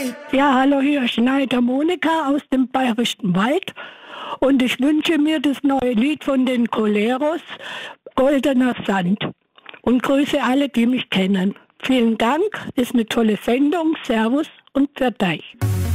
Ja, hallo, hier ist Schneider Monika aus dem Bayerischen Wald und ich wünsche mir das neue Lied von den Coleros, Goldener Sand, und grüße alle, die mich kennen. Vielen Dank, ist eine tolle Sendung, Servus und Pfiat euch.